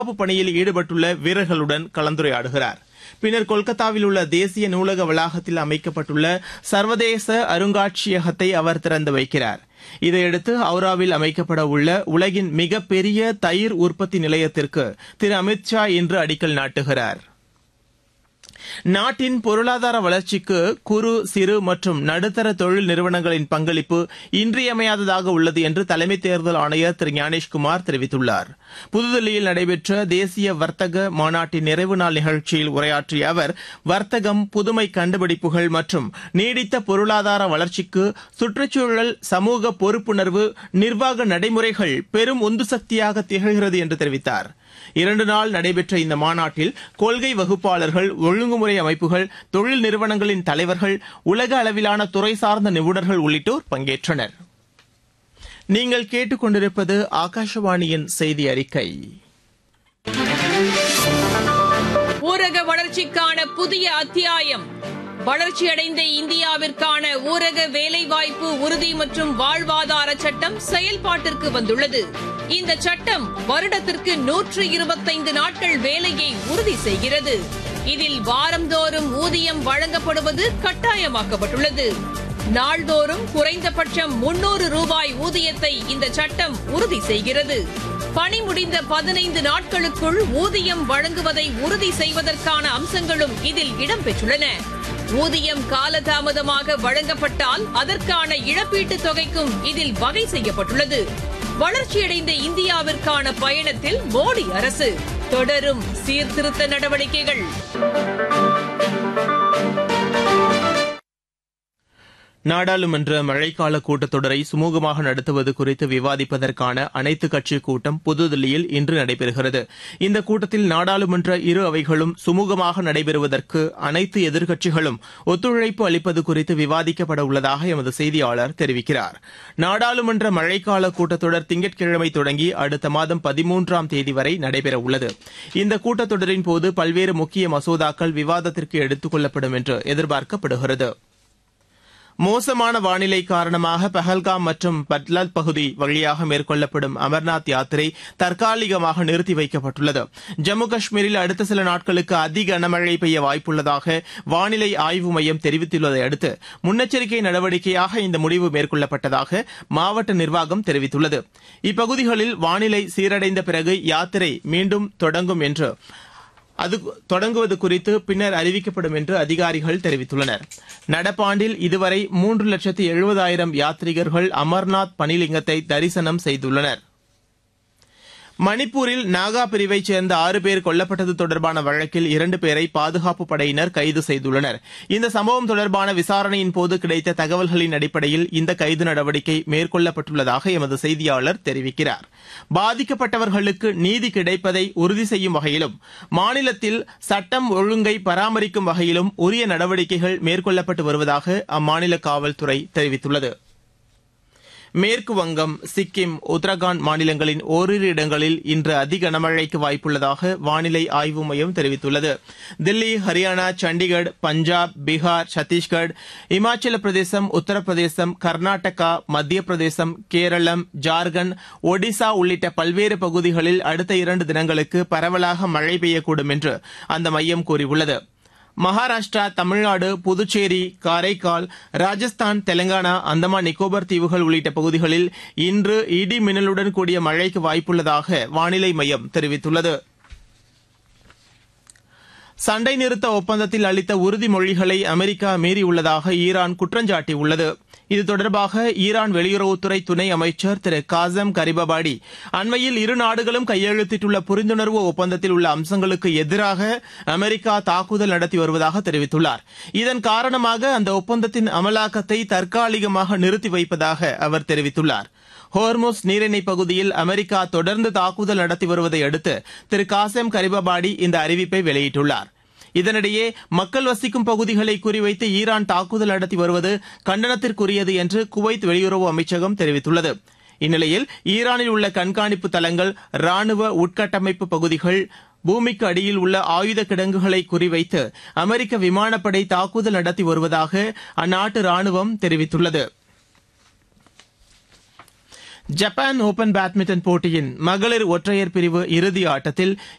பணியில் ஈடுபட்டுள்ள வீரர்களுடன் கலந்துரையாடுகிறார். பின்னர் கொல்கத்தாவில் உள்ள தேசிய நூலக வளாகத்தில் அமைக்கப்பட்டுள்ள சர்வதேச அருங்காட்சியகத்தை அவர் திறந்து வைக்கிறார். இதையடுத்து ஹவுராவில் அமைக்கப்பட உள்ள உலகின் மிகப்பெரிய தயிர் உற்பத்தி நிலையத்திற்கு திரு அமித் ஷா இன்று அடிக்கல் நாட்டுகிறார். நாட்டின் பொருளாதார வளர்ச்சிக்கு குறு சிறு மற்றும் நடுத்தர தொழில் நிறுவனங்களின் பங்களிப்பு இன்றியமையாததாக உள்ளது என்று தலைமை தேர்தல் ஆணையர் திரு ஞானேஷ்குமார் தெரிவித்துள்ளார். புதுதில்லியில் நடைபெற்ற தேசிய வர்த்தக மாநாட்டின் நிறைவு நாள் நிகழ்ச்சியில் உரையாற்றிய அவர், வர்த்தகம், புதுமை கண்டுபிடிப்புகள் மற்றும் நீடித்த பொருளாதார வளர்ச்சிக்கு சுற்றுச்சூழல், சமூக பொறுப்புணர்வு, நிர்வாக நடைமுறைகள் பெரும் உந்து சக்தியாக திகழ்கிறது என்று தெரிவித்தார். 2 நாள் நடைபெற்ற இந்த மாநாட்டில் கொள்கை வகுப்பாளர்கள், ஒழுங்குமுறை அமைப்புகள், தொழில் நிறுவனங்களின் தலைவர்கள், உலக அளவிலான துறை சார்ந்த நிபுணர்கள் உள்ளிட்டோர் பங்கேற்றனர். நீங்கள் கேட்டுக்கொண்டிருப்பது ஆகாஷவாணியின் செய்தி அறிக்கை. ஊரக வளர்ச்சிக்கான புதிய அத்தியாயம். வளர்ச்சியடைந்த இந்தியாவிற்கான ஊரக வேலைவாய்ப்பு உறுதி மற்றும் வாழ்வாதார சட்டம் செயல்பாட்டிற்கு வந்துள்ளது. இந்த சட்டம் வருடத்திற்கு 125 நாட்கள் வேலையை உறுதி செய்கிறது. இதில் வாரந்தோறும் ஊதியம் வழங்கப்படுவது கட்டாயமாக்கப்பட்டுள்ளது. நாள்தோறும் குறைந்தபட்சம் 300 ரூபாய் ஊதியத்தை இந்த சட்டம் உறுதி செய்கிறது. பணி முடிந்த 15 நாட்களுக்குள் ஊதியம் வழங்குவதை உறுதி செய்வதற்கான அம்சங்களும் இதில் இடம்பெற்றுள்ளன. ஊதியம் காலதாமதமாக வழங்கப்பட்டால் அதற்கான இழப்பீட்டுத் தொகைக்கும் இதில் வகை செய்யப்பட்டுள்ளது. வளர்ச்சியடைந்த இந்தியாவிற்கான பயணத்தில் மோடி அரசு தொடரும் சீர்திருத்த நடவடிக்கைகள். நாடாளுமன்ற மழைக்கால கூட்டத்தொடரை சுமூகமாக நடத்துவது குறித்து விவாதிப்பதற்கான அனைத்துக் கட்சி கூட்டம் புதுதில்லியில் இன்று நடைபெறுகிறது. இந்த கூட்டத்தில் நாடாளுமன்ற இரு அவைகளும் சுமூகமாக நடைபெறுவதற்கு அனைத்து எதிர்க்கட்சிகளும் ஒத்துழைப்பு அளிப்பது குறித்து விவாதிக்கப்பட உள்ளதாக எமது செய்தியாளர் தெரிவிக்கிறார். நாடாளுமன்ற மழைக்கால கூட்டத்தொடர் திங்கட்கிழமை தொடங்கி அடுத்த மாதம் 13ஆம் தேதி வரை நடைபெறவுள்ளது. இந்த கூட்டத்தொடரின் போது பல்வேறு முக்கிய மசோதாக்கள் விவாதத்திற்கு எடுத்துக் கொள்ளப்படும் என்று எதிர்பார்க்கப்படுகிறது. மோசமான வானிலை காரணமாக பஹல்காம் மற்றும் பட்லால் பகுதி வழியாக மேற்கொள்ளப்படும் அமர்நாத் யாத்திரை தற்காலிகமாக நிறுத்தி வைக்கப்பட்டுள்ளது. ஜம்மு காஷ்மீரில் அடுத்த சில நாட்களுக்கு அதிக கனமழை பெய்ய வாய்ப்புள்ளதாக வானிலை ஆய்வு மையம் தெரிவித்துள்ளதை அடுத்து முன்னெச்சரிக்கை நடவடிக்கையாக இந்த முடிவு மேற்கொள்ளப்பட்டதாக மாவட்ட நிர்வாகம் தெரிவித்துள்ளது. இப்பகுதிகளில் வானிலை சீரடைந்த பிறகு யாத்திரை மீண்டும் தொடங்கும் என்று அது தொடங்குவது குறித்து பின்னர் அறிவிக்கப்படும் என்று அதிகாரிகள் தெரிவித்துள்ளனர். நடப்பாண்டில் இதுவரை 3,70,000 யாத்ரீகர்கள் அமர்நாத் பனிலிங்கத்தை தரிசனம் செய்துள்ளனர். மணிப்பூரில் நாகா பிரிவைச் சேர்ந்த 6 பேர் கொல்லப்பட்டது தொடர்பான வழக்கில் 2 பேரை பாதுகாப்பு படையினர் கைது செய்துள்ளனர். இந்த சம்பவம் தொடர்பான விசாரணையின் போது கிடைத்த தகவல்களின் அடிப்படையில் இந்த கைது நடவடிக்கை மேற்கொள்ளப்பட்டுள்ளதாக எமது செய்தியாளர் தெரிவிக்கிறார். பாதிக்கப்பட்டவர்களுக்கு நீதி கிடைப்பதை உறுதி செய்யும் வகையிலும் மாநிலத்தில் சட்டம் ஒழுங்கை பராமரிக்கும் வகையிலும் உரிய நடவடிக்கைகள் மேற்கொள்ளப்பட்டு வருவதாக அம்மாநில காவல்துறை தெரிவித்துள்ளது. மேற்கு வங்கம், சிக்கிம், உத்தரகாண்ட் மாநிலங்களின் ஓரிரு இடங்களில் இன்று அதி கனமழைக்கு வாய்ப்புள்ளதாக வானிலை ஆய்வு மையம் தெரிவித்துள்ளது. தில்லி, ஹரியானா, சண்டிகர், பஞ்சாப், பீகார், சத்தீஸ்கர், இமாச்சல பிரதேசம், உத்தரப்பிரதேசம், கர்நாடகா, மத்திய பிரதேசம், கேரளம், ஜார்க்கண்ட், ஒடிசா உள்ளிட்ட பல்வேறு பகுதிகளில் அடுத்த 2 தினங்களுக்கு பரவலாக மழை பெய்யக்கூடும் என்று அந்த மையம் கூறியுள்ளது. மகாராஷ்டிரா, தமிழ்நாடு, புதுச்சேரி, காரைக்கால், ராஜஸ்தான், தெலங்கானா, அந்தமான் நிக்கோபார் தீவுகள் உள்ளிட்ட பகுதிகளில் இன்று இடி மின்னலுடன் கூடிய மழைக்கு வாய்ப்புள்ளதாக வானிலை மையம் தெரிவித்துள்ளது. சண்டை நிறுத்த ஒப்பந்தத்தில் அளித்த உறுதிமொழிகளை அமெரிக்கா மீறியுள்ளதாக ஈரான் குற்றஞ்சாட்டியுள்ளது. இது தொடர்பாக ஈரான் வெளியுறவுத்துறை துணை அமைச்சர் திரு காசம் கரிபபாடி அண்மையில் இரு நாடுகளும் கையெழுத்திட்டுள்ள புரிந்துணர்வு ஒப்பந்தத்தில் உள்ள அம்சங்களுக்கு எதிராக அமெரிக்கா தாக்குதல் நடத்தி வருவதாக தெரிவித்துள்ளார். இதன் காரணமாக அந்த ஒப்பந்தத்தின் அமலாக்கத்தை தற்காலிகமாக நிறுத்தி வைப்பதாக அவர் தெரிவித்துள்ளார். ஹோர்முஸ் நீரிணை பகுதியில் அமெரிக்கா தொடர்ந்து தாக்குதல் நடத்தி வருவதை அடுத்து திரு காசம் கரிபபாடி இந்த அறிவிப்பை வெளியிட்டுள்ளார். இதனிடையே மக்கள் வசிக்கும் பகுதிகளை குறிவைத்து ஈரான் தாக்குதல் நடத்தி வருவது கண்டனத்திற்குரியது என்று குவைத் வெளியுறவு அமைச்சகம் தெரிவித்துள்ளது. இந்நிலையில் ஈரானில் உள்ள கண்காணிப்பு தளங்கள், ராணுவ உட்கட்டமைப்பு பகுதிகள், பூமிக்கு அடியில் உள்ள ஆயுத கிடங்குகளை குறிவைத்து அமெரிக்க விமானப்படை தாக்குதல் நடத்தி வருவதாக அந்நாட்டு ராணுவம் தெரிவித்துள்ளது. ஜப்பான் ஓபன் பேட்மிண்டன் போட்டியின் மகளிர் ஒற்றையர் பிரிவு இறுதி ஆட்டத்தில்